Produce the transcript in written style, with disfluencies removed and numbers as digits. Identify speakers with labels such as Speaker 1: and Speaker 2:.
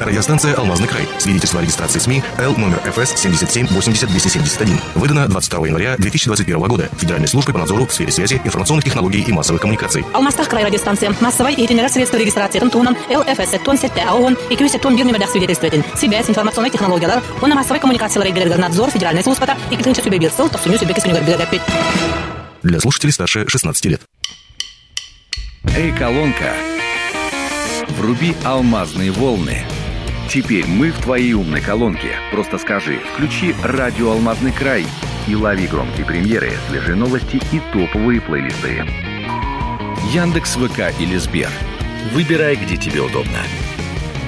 Speaker 1: Радиостанция «Алмазный край». Свидетельство о регистрации СМИ Л номер ФС 77 80 271. Выдано 22 января 2021 года Федеральной службой по надзору в сфере связи, информационных технологий и массовых коммуникаций.
Speaker 2: Алмастах край радиостанция. Массовой и итинерар средства регистрации Тунтунан ЛФС тон сетте АОН и кюсе тон бирни медах свидетельствователь. Связь, информационные технологии, он массовой коммуникации надзор Федеральной службы и клинча себе бирсел, то суню себе кисуню горбилопить.
Speaker 1: Для слушателей старше 16 лет.
Speaker 3: Эй, колонка, вруби алмазные волны. Теперь мы в твоей умной колонке. Просто скажи, включи радио «Алмазный край» и лови громкие премьеры, свежие новости и топовые плейлисты. Яндекс, ВК или Сбер. Выбирай, где тебе удобно.